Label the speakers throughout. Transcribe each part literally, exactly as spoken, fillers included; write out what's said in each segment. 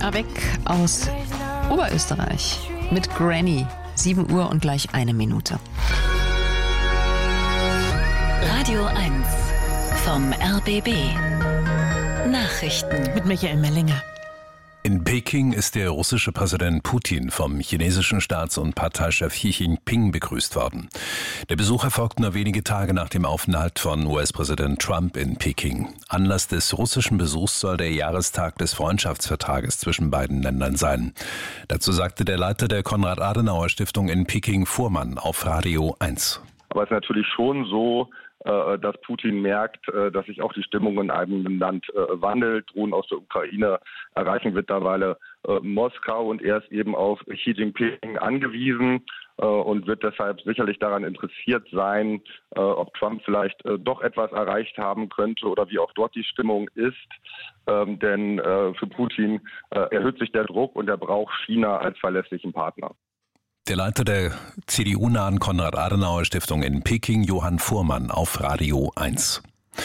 Speaker 1: Avec aus Oberösterreich mit Granny. sieben Uhr und gleich eine Minute.
Speaker 2: Radio eins vom R B B. Nachrichten
Speaker 1: Mit Michael Mellinger.
Speaker 3: In Peking ist der russische Präsident Putin vom chinesischen Staats- und Parteichef Xi Jinping begrüßt worden. Der Besuch erfolgt nur wenige Tage nach dem Aufenthalt von U S-Präsident Trump in Peking. Anlass des russischen Besuchs soll der Jahrestag des Freundschaftsvertrages zwischen beiden Ländern sein. Dazu sagte der Leiter der Konrad-Adenauer-Stiftung in Peking, Fuhrmann, auf Radio eins.
Speaker 4: Aber es ist natürlich schon so, dass Putin merkt, dass sich auch die Stimmung in einem Land wandelt. Drohnen aus der Ukraine erreichen mittlerweile Moskau und er ist eben auf Xi Jinping angewiesen und wird deshalb sicherlich daran interessiert sein, ob Trump vielleicht doch etwas erreicht haben könnte oder wie auch dort die Stimmung ist. Denn für Putin erhöht sich der Druck und er braucht China als verlässlichen Partner.
Speaker 3: Der Leiter der C D U-nahen Konrad-Adenauer-Stiftung in Peking, Johann Fuhrmann, auf Radio eins.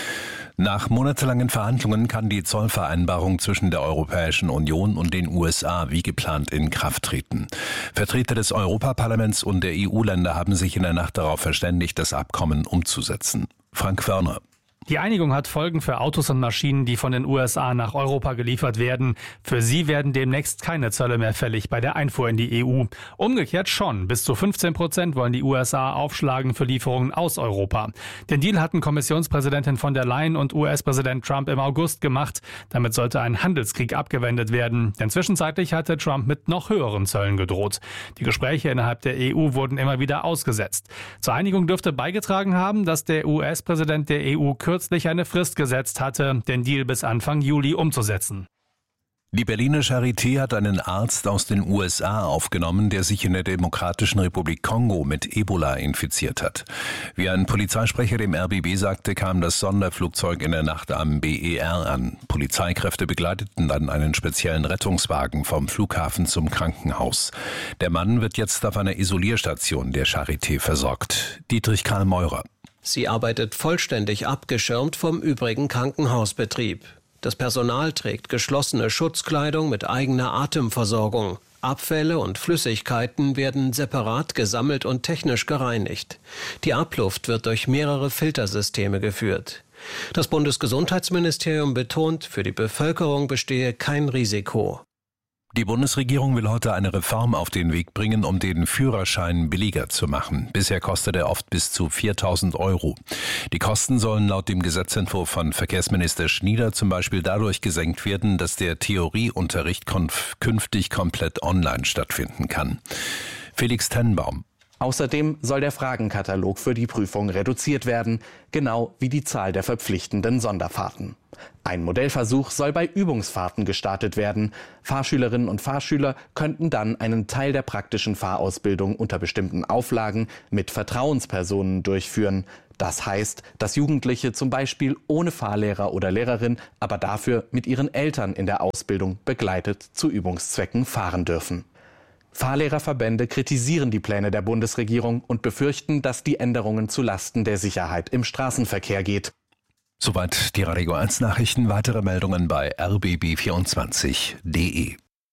Speaker 3: Nach monatelangen Verhandlungen kann die Zollvereinbarung zwischen der Europäischen Union und den U S A wie geplant in Kraft treten. Vertreter des Europaparlaments und der E U-Länder haben sich in der Nacht darauf verständigt, das Abkommen umzusetzen. Frank Wörner.
Speaker 5: Die Einigung hat Folgen für Autos und Maschinen, die von den U S A nach Europa geliefert werden. Für sie werden demnächst keine Zölle mehr fällig bei der Einfuhr in die E U. Umgekehrt schon. Bis zu fünfzehn Prozent wollen die U S A aufschlagen für Lieferungen aus Europa. Den Deal hatten Kommissionspräsidentin von der Leyen und U S-Präsident Trump im August gemacht. Damit sollte ein Handelskrieg abgewendet werden. Denn zwischenzeitlich hatte Trump mit noch höheren Zöllen gedroht. Die Gespräche innerhalb der E U wurden immer wieder ausgesetzt. Zur Einigung dürfte beigetragen haben, dass der U S-Präsident der E U kürzlich eine Frist gesetzt hatte, den Deal bis Anfang Juli umzusetzen.
Speaker 3: Die Berliner Charité hat einen Arzt aus den U S A aufgenommen, der sich in der Demokratischen Republik Kongo mit Ebola infiziert hat. Wie ein Polizeisprecher dem R B B sagte, kam das Sonderflugzeug in der Nacht am B E R an. Polizeikräfte begleiteten dann einen speziellen Rettungswagen vom Flughafen zum Krankenhaus. Der Mann wird jetzt auf einer Isolierstation der Charité versorgt. Dietrich Karl Meurer.
Speaker 6: Sie arbeitet vollständig abgeschirmt vom übrigen Krankenhausbetrieb. Das Personal trägt geschlossene Schutzkleidung mit eigener Atemversorgung. Abfälle und Flüssigkeiten werden separat gesammelt und technisch gereinigt. Die Abluft wird durch mehrere Filtersysteme geführt. Das Bundesgesundheitsministerium betont, für die Bevölkerung bestehe kein Risiko.
Speaker 3: Die Bundesregierung will heute eine Reform auf den Weg bringen, um den Führerschein billiger zu machen. Bisher kostet er oft bis zu viertausend Euro. Die Kosten sollen laut dem Gesetzentwurf von Verkehrsminister Schnieder zum Beispiel dadurch gesenkt werden, dass der Theorieunterricht konf- künftig komplett online stattfinden kann. Felix Tenbaum.
Speaker 7: Außerdem soll der Fragenkatalog für die Prüfung reduziert werden, genau wie die Zahl der verpflichtenden Sonderfahrten. Ein Modellversuch soll bei Übungsfahrten gestartet werden. Fahrschülerinnen und Fahrschüler könnten dann einen Teil der praktischen Fahrausbildung unter bestimmten Auflagen mit Vertrauenspersonen durchführen. Das heißt, dass Jugendliche zum Beispiel ohne Fahrlehrer oder Lehrerin, aber dafür mit ihren Eltern in der Ausbildung begleitet zu Übungszwecken fahren dürfen. Fahrlehrerverbände kritisieren die Pläne der Bundesregierung und befürchten, dass die Änderungen zulasten der Sicherheit im Straßenverkehr geht.
Speaker 3: Soweit die Radio eins Nachrichten. Weitere Meldungen bei r b b vierundzwanzig punkt d e.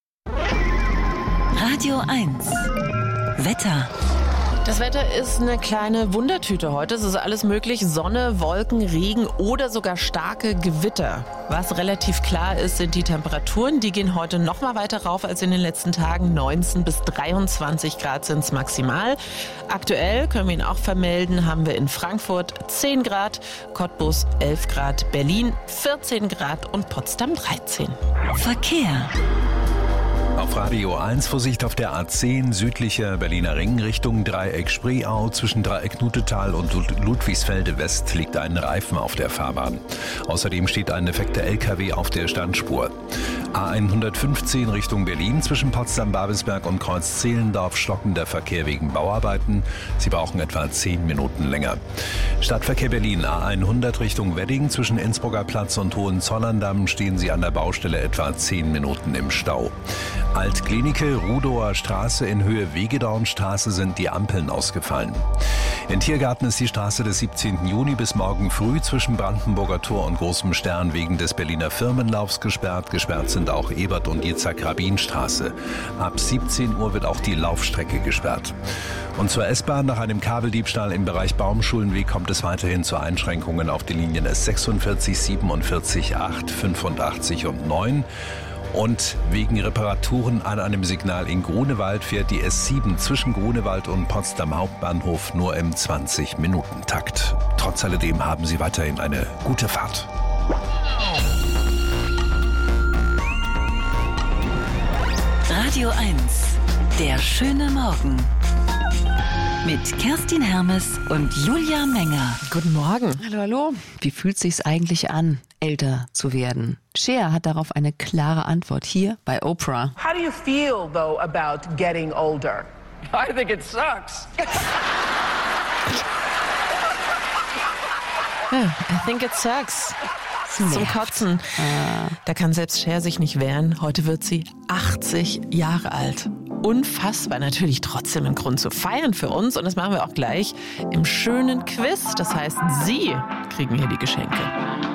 Speaker 2: Radio eins Wetter.
Speaker 1: Das Wetter ist eine kleine Wundertüte heute. Es ist alles möglich. Sonne, Wolken, Regen oder sogar starke Gewitter. Was relativ klar ist, sind die Temperaturen. Die gehen heute noch mal weiter rauf als in den letzten Tagen. neunzehn bis dreiundzwanzig Grad sind es maximal. Aktuell, können wir Ihnen auch vermelden, haben wir in Frankfurt zehn Grad, Cottbus elf Grad, Berlin vierzehn Grad und Potsdam dreizehn.
Speaker 2: Verkehr.
Speaker 3: Auf Radio eins Vorsicht auf der A zehn südlicher Berliner Ring Richtung Dreieck Spreeau. Zwischen Dreieck Nutetal und Ludwigsfelde West liegt ein Reifen auf der Fahrbahn. Außerdem steht ein defekter L K W auf der Standspur. A hundertfünfzehn Richtung Berlin zwischen Potsdam-Babelsberg und Kreuz-Zehlendorf stockender Verkehr wegen Bauarbeiten. Sie brauchen etwa zehn Minuten länger. Stadtverkehr Berlin A hundert Richtung Wedding zwischen Innsbrucker Platz und Hohenzollern-Damm stehen Sie an der Baustelle etwa zehn Minuten im Stau. Altklinike, Rudower Straße in Höhe Wegedornstraße sind die Ampeln ausgefallen. In Tiergarten ist die Straße des siebzehnten Juni bis morgen früh zwischen Brandenburger Tor und Großem Stern wegen des Berliner Firmenlaufs gesperrt. Gesperrt sind auch Ebert- und Yitzhak-Rabin-Straße. Ab siebzehn Uhr wird auch die Laufstrecke gesperrt. Und zur S-Bahn: nach einem Kabeldiebstahl im Bereich Baumschulenweg kommt es weiterhin zu Einschränkungen auf den Linien S sechsundvierzig, siebenundvierzig, acht, fünfundachtzig und neun. Und wegen Reparaturen an einem Signal in Grunewald fährt die S sieben zwischen Grunewald und Potsdam Hauptbahnhof nur im zwanzig-Minuten-Takt. Trotz alledem haben Sie weiterhin eine gute Fahrt.
Speaker 2: Radio eins, der schöne Morgen. Mit Kerstin Hermes und Julia Menger.
Speaker 1: Guten Morgen.
Speaker 8: Hallo, hallo. Wie fühlt sich's eigentlich an, älter zu werden? Cher hat darauf eine klare Antwort hier bei Oprah.
Speaker 9: How do you feel, though, about getting older?
Speaker 10: I think it sucks.
Speaker 1: Ja, I think it sucks. Zum
Speaker 8: nervt.
Speaker 1: Kotzen. Da kann selbst Cher sich nicht wehren. Heute wird sie achtzig Jahre alt. Unfassbar, natürlich trotzdem ein Grund zu feiern für uns. Und das machen wir auch gleich im schönen Quiz. Das heißt, Sie kriegen hier die Geschenke.